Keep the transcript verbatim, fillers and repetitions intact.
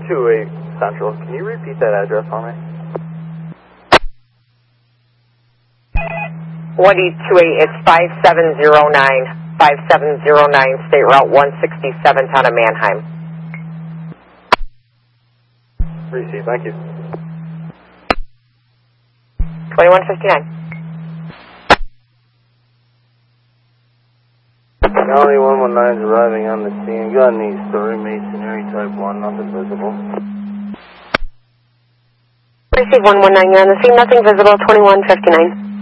two eight Central. Can you repeat that address for me? one eight two eight, it's five seven zero nine, five seven zero nine, State Route one sixty-seven, town of Manheim. Receive, thank you. twenty-one fifty-nine. County one one nine is arriving on the scene. Got an east story, masonry type one, nothing visible. Receive one one nine, you're on the scene, nothing visible, twenty-one fifty-nine.